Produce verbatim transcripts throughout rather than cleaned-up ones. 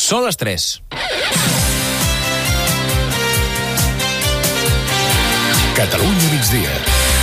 Són les tres. Catalunya migdia.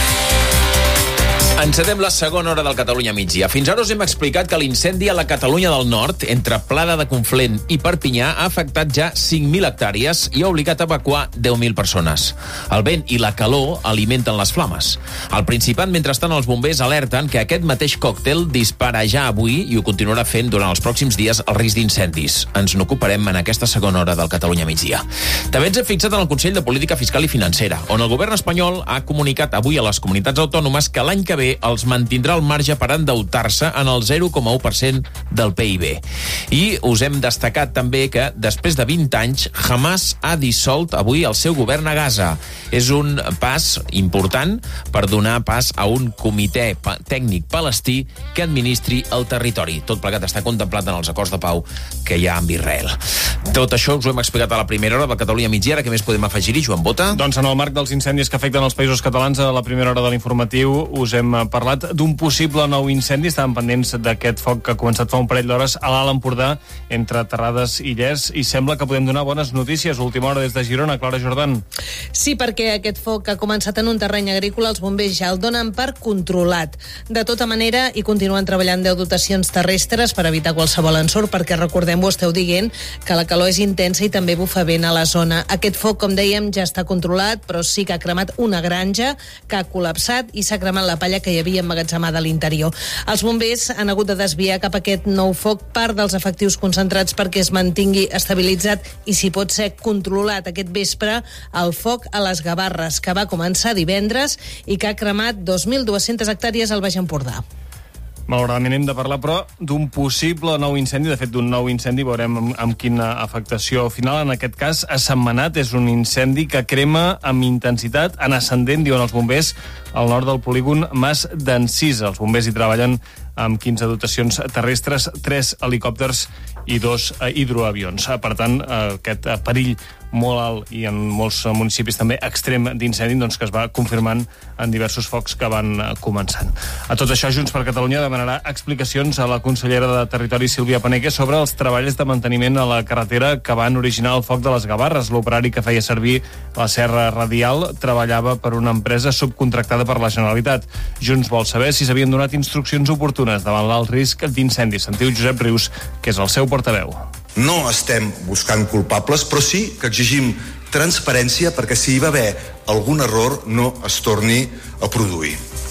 Encetem la segona hora del Catalunya migdia. Fins ara us hem explicat que l'incendi a la Catalunya del Nord, entre Plada de Conflent i Perpinyà, ha afectat ja cinc mil hectàrees i ha obligat a evacuar deu mil persones. El vent i la calor alimenten les flames. Al Principat, mentrestant, els bombers alerten que aquest mateix còctel dispara ja avui i ho continuarà fent durant els pròxims dies el risc d'incendis. Ens n'ocuparem en aquesta segona hora del Catalunya migdia. També ens hem fixat en el Consell de Política Fiscal i Financera, on el govern espanyol ha comunicat avui a les comunitats autònomes que l'any que ve els mantindrà el marge per endeutar-se en el zero coma u per cent del P I B. I us hem destacat també que, després de vint anys, Hamas ha dissolt avui el seu govern a Gaza. És un pas important per donar pas a un comitè tècnic palestí que administri el territori. Tot plegat està contemplat en els acords de pau que hi ha amb Israel. Tot això us ho hem explicat a la primera hora de Catalunya migdia. Ara què més podem afegir-hi, Joan Bota? Doncs en el marc dels incendis que afecten els països catalans, a la primera hora de l'informatiu us hem parlat d'un possible nou incendi. Estàvem pendents d'aquest foc que ha començat fa un parell d'hores a l'Alt Empordà, entre Terrades i Llers, i sembla que podem donar bones notícies. Última hora des de Girona, Clara Jordan. Sí, perquè aquest foc ha començat en un terreny agrícola, els bombers ja el donen per controlat. De tota manera, hi continuen treballant deu dotacions terrestres per evitar qualsevol ensurt, perquè recordem-ho, esteu dient que la calor és intensa i també bufa vent a la zona. Aquest foc, com dèiem, ja està controlat, però sí que ha cremat una granja que ha col·lapsat i s'ha cremat la palla que hi havia emmagatzemada a l'interior. Els bombers han hagut de desviar cap a aquest nou foc part dels efectius concentrats perquè es mantingui estabilitzat i, si pot ser, controlat aquest vespre el foc a les Gavarres, que va començar divendres i que ha cremat dos mil dues-centes hectàrees al Baix Empordà. Malauradament hem de parlar, però, d'un possible nou incendi. De fet, d'un nou incendi, veurem amb, amb quina afectació final. En aquest cas, a Sentmenat, és un incendi que crema amb intensitat en ascendent, diuen els bombers, al nord del polígon Mas d'Encisa. Els bombers hi treballen amb quinze dotacions terrestres, tres helicòpters i dos eh, hidroavions. Per tant, eh, aquest eh, perill molt alt i en molts municipis també extrem d'incendi, doncs, que es va confirmant en diversos focs que van començant. A tot això, Junts per Catalunya demanarà explicacions a la consellera de Territori, Sílvia Paneque, sobre els treballs de manteniment a la carretera que van originar el foc de les Gavarres. L'operari que feia servir la serra radial treballava per una empresa subcontractada per la Generalitat. Junts vol saber si s'havien donat instruccions oportunes davant l'alt risc d'incendi. Sentiu Josep Rius, que és el seu portaveu. No estem buscant culpables, però sí que exigim transparència perquè si hi va haver algun error no es torni a produir.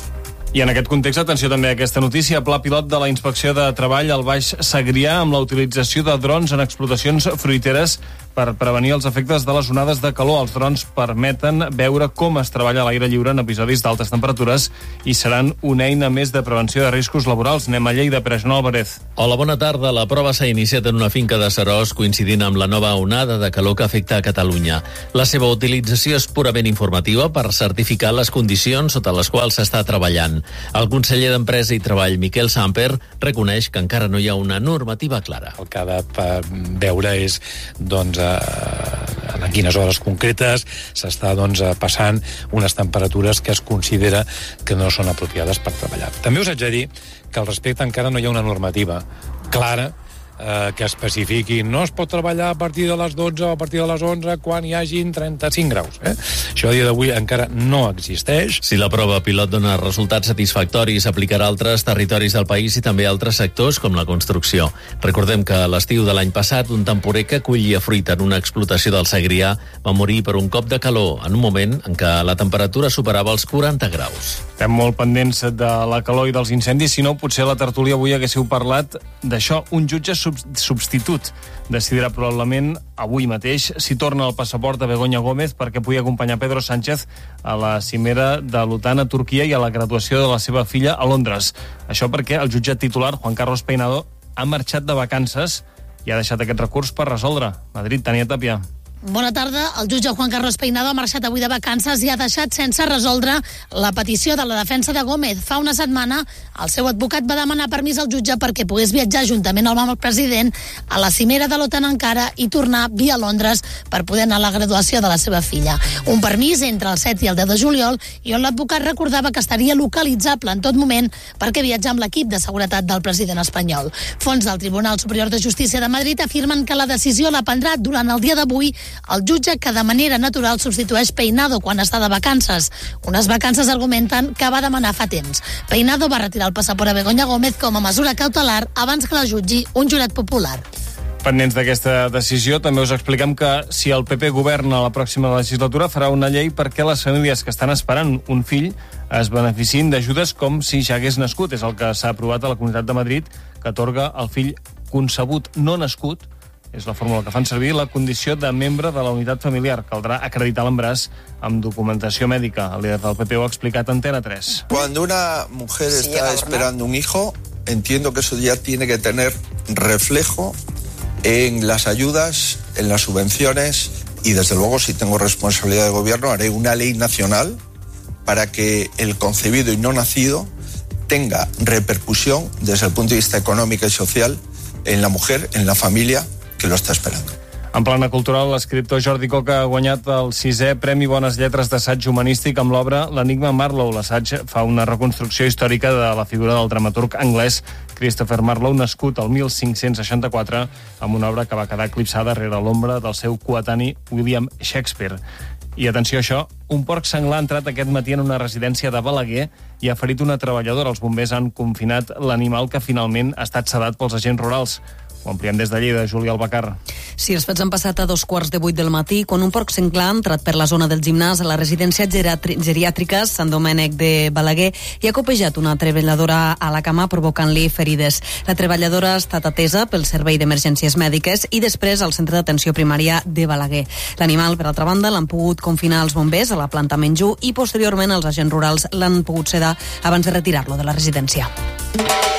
I en aquest context, atenció també a aquesta notícia, pla pilot de la Inspecció de Treball al Baix Segrià amb la utilització de drons en explotacions fruiteres per prevenir els efectes de les onades de calor. Els drons permeten veure com es treballa a l'aire lliure en episodis d'altes temperatures i seran una eina més de prevenció de riscos laborals. Anem a Lleida, per Joan Álvarez. Hola, bona tarda. La prova s'ha iniciat en una finca de Seròs coincidint amb la nova onada de calor que afecta a Catalunya. La seva utilització és purament informativa per certificar les condicions sota les quals s'està treballant. El conseller d'Empresa i Treball, Miquel Samper, reconeix que encara no hi ha una normativa clara. El que ha de veure és, doncs, en quines hores concretes s'està, doncs, passant unes temperatures que es considera que no són apropiades per treballar. També us haig de dir que al respecte encara no hi ha una normativa clara eh, que especifiqui no es pot treballar a partir de les dotze o a partir de les onze quan hi hagin trenta-cinc graus. Eh? Això a dia d'avui encara no existeix. Si la prova pilot dona resultats satisfactoris, s'aplicarà a altres territoris del país i també a altres sectors com la construcció. Recordem que a l'estiu de l'any passat un temporer que collia fruita en una explotació del Segrià va morir per un cop de calor en un moment en què la temperatura superava els quaranta graus. Estem molt pendents de la calor i dels incendis, si no, potser a la tertúlia avui haguéssiu parlat d'això. Un jutge sub substitut decidirà probablement avui mateix si torna el passaport a Begoña Gómez perquè pugui acompanyar Pedro Sánchez a la cimera de l'OTAN a Turquia i a la graduació de la seva filla a Londres. Això perquè el jutge titular, Juan Carlos Peinado, ha marxat de vacances i ha deixat aquest recurs per resoldre. Madrid, Tania Tapia. Bona tarda. El jutge Juan Carlos Peinado ha marxat avui de vacances i ha deixat sense resoldre la petició de la defensa de Gómez. Fa una setmana, el seu advocat va demanar permís al jutge perquè pogués viatjar juntament amb el president a la cimera de l'OTAN a Ankara i tornar via Londres per poder anar a la graduació de la seva filla. Un permís entre el set i el deu de juliol i on l'advocat recordava que estaria localitzable en tot moment perquè viatja amb l'equip de seguretat del president espanyol. Fons del Tribunal Superior de Justícia de Madrid afirmen que la decisió la prendrà durant el dia d'avui el jutge que de manera natural substitueix Peinado quan està de vacances. Unes vacances argumenten que va demanar fa temps. Peinado va retirar el passaport a Begoña Gómez com a mesura cautelar abans que la jutgi un jurat popular. Pendents d'aquesta decisió, també us expliquem que si el P P governa la pròxima legislatura farà una llei perquè les famílies que estan esperant un fill es beneficien d'ajudes com si ja hagués nascut. És el que s'ha aprovat a la Comunitat de Madrid, que atorga al fill concebut no nascut, és la fórmula que fan servir, la condició de membre de la unitat familiar. Caldrà acreditar l'embaràs amb documentació mèdica. El líder del P P ho ha explicat a Antena tres. Cuando una mujer está esperando un hijo, entiendo que eso ya tiene que tener reflejo en las ayudas, en las subvenciones y, desde luego, si tengo responsabilidad de gobierno, haré una ley nacional para que el concebido y no nacido tenga repercusión desde el punto de vista económico y social en la mujer, en la familia que lo està esperant. En plana cultural, l'escriptor Jordi Coca ha guanyat el sisè Premi Bones Lletres d'assaig humanístic amb l'obra L'enigma Marlowe. L'assaig fa una reconstrucció històrica de la figura del dramaturg anglès Christopher Marlowe, nascut el mil cinc-cents seixanta-quatre, amb una obra que va quedar eclipsada rere l'ombra del seu coetani William Shakespeare. I atenció a això, un porc senglar ha entrat aquest matí en una residència de Balaguer i ha ferit una treballadora. Els bombers han confinat l'animal que finalment ha estat sedat pels agents rurals. Ho ampliem des de Lleida, Júlia Albacar. Sí, els fets han passat a dos quarts de vuit del matí, quan un porc senglar ha entrat per la zona del gimnàs a la residència geriàtrica Sant Domènec de Balaguer i ha copejat una treballadora a la cama, provocant-li ferides. La treballadora ha estat atesa pel Servei d'Emergències Mèdiques i després al Centre d'Atenció Primària de Balaguer. L'animal, per altra banda, l'han pogut confinar els bombers a la planta Menjú i posteriorment els agents rurals l'han pogut sedar abans de retirar-lo de la residència.